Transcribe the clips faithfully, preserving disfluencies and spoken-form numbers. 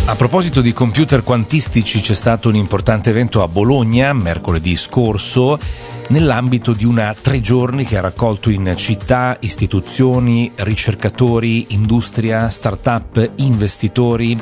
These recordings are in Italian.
A proposito di computer quantistici, c'è stato un importante evento a Bologna mercoledì scorso nell'ambito di una tre giorni che ha raccolto in città istituzioni, ricercatori, industria, start-up, investitori.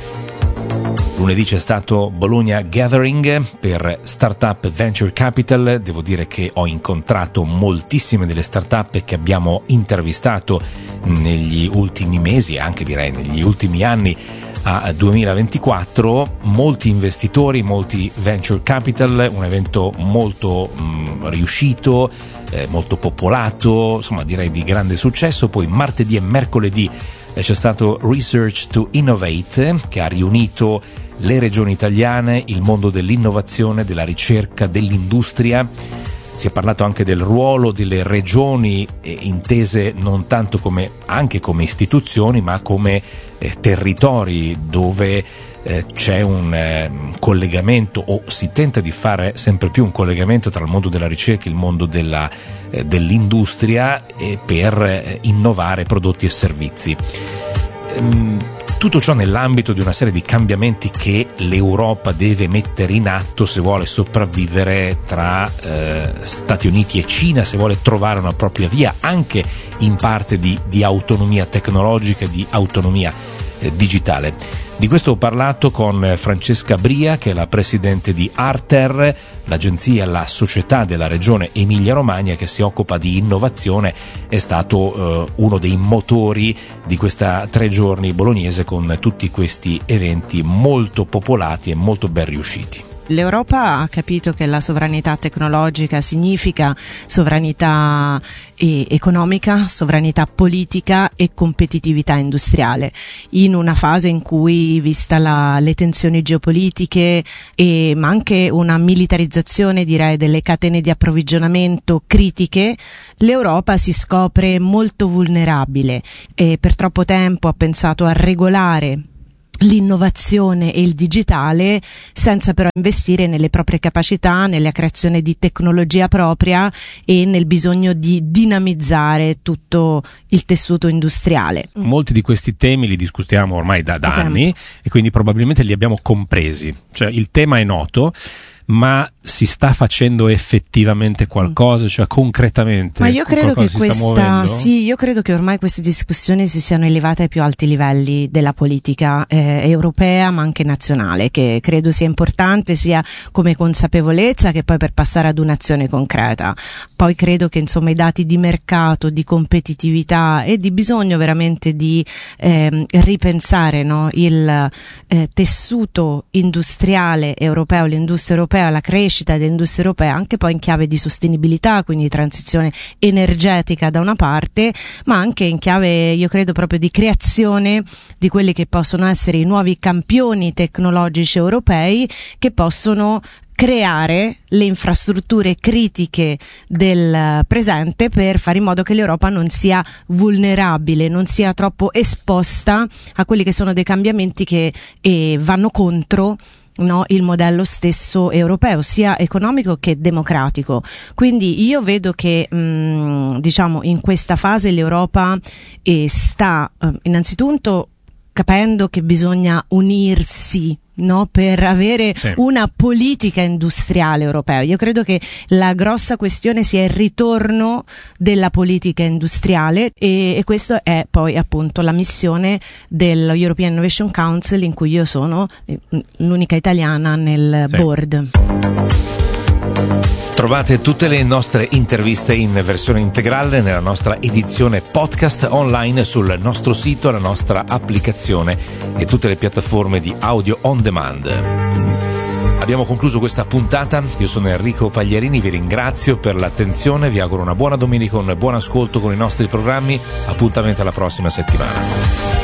Lunedì c'è stato Bologna Gathering per Startup Venture Capital. Devo dire che ho incontrato moltissime delle startup che abbiamo intervistato negli ultimi mesi e anche direi negli ultimi anni a duemilaventiquattro, molti investitori, molti venture capital, un evento molto mh, riuscito, eh, molto popolato, insomma direi di grande successo. Poi martedì e mercoledì eh, c'è stato Research to Innovate, che ha riunito le regioni italiane, il mondo dell'innovazione, della ricerca, dell'industria. Si è parlato anche del ruolo delle regioni eh, intese non tanto come anche come istituzioni, ma come eh, territori dove eh, c'è un eh, collegamento, o si tenta di fare sempre più un collegamento tra il mondo della ricerca e il mondo della, eh, dell'industria eh, per eh, innovare prodotti e servizi. Ehm, Tutto ciò nell'ambito di una serie di cambiamenti che l'Europa deve mettere in atto se vuole sopravvivere tra eh, Stati Uniti e Cina, se vuole trovare una propria via, anche in parte di, di autonomia tecnologica, di autonomia eh, digitale. Di questo ho parlato con Francesca Bria, che è la presidente di Arter, l'agenzia, la società della regione Emilia-Romagna che si occupa di innovazione. È stato eh, uno dei motori di questa tre giorni bolognese con tutti questi eventi molto popolati e molto ben riusciti. L'Europa ha capito che la sovranità tecnologica significa sovranità eh, economica, sovranità politica e competitività industriale, in una fase in cui, vista la, le tensioni geopolitiche e ma anche una militarizzazione, direi, delle catene di approvvigionamento critiche, l'Europa si scopre molto vulnerabile e per troppo tempo ha pensato a regolare l'innovazione e il digitale senza però investire nelle proprie capacità, nella creazione di tecnologia propria e nel bisogno di dinamizzare tutto il tessuto industriale. Molti di questi temi li discutiamo ormai da, da anni e quindi probabilmente li abbiamo compresi, cioè il tema è noto, ma si sta facendo effettivamente qualcosa, cioè concretamente? Ma io credo che si questa, sì, io credo che ormai queste discussioni si siano elevate ai più alti livelli della politica eh, europea, ma anche nazionale, che credo sia importante sia come consapevolezza che poi per passare ad un'azione concreta. Poi credo che insomma i dati di mercato, di competitività e di bisogno veramente di eh, ripensare, no, il eh, tessuto industriale europeo, l'industria europea, la crescita dell'industria europea anche poi in chiave di sostenibilità, quindi transizione energetica da una parte, ma anche in chiave, io credo, proprio di creazione di quelli che possono essere i nuovi campioni tecnologici europei che possono creare le infrastrutture critiche del presente per fare in modo che l'Europa non sia vulnerabile, non sia troppo esposta a quelli che sono dei cambiamenti che eh, vanno contro, no, il modello stesso europeo, sia economico che democratico. Quindi io vedo che mh, diciamo in questa fase l'Europa eh, sta eh, innanzitutto capendo che bisogna unirsi, no, per avere sì. una politica industriale europea. Io credo che la grossa questione sia il ritorno della politica industriale e, e questo è poi appunto la missione dello European Innovation Council, in cui io sono l'unica italiana nel sì. board. Trovate tutte le nostre interviste in versione integrale nella nostra edizione podcast online sul nostro sito, la nostra applicazione e tutte le piattaforme di audio on demand. Abbiamo concluso questa puntata, io sono Enrico Pagliarini, vi ringrazio per l'attenzione, vi auguro una buona domenica, un buon ascolto con i nostri programmi, appuntamento alla prossima settimana.